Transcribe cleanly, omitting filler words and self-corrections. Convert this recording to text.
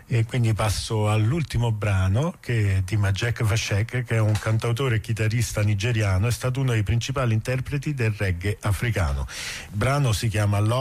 e quindi passo all'ultimo brano di Majek Vashek, che è un cantautore e chitarrista nigeriano, è stato uno dei principali interpreti del reggae africano. Il brano si chiama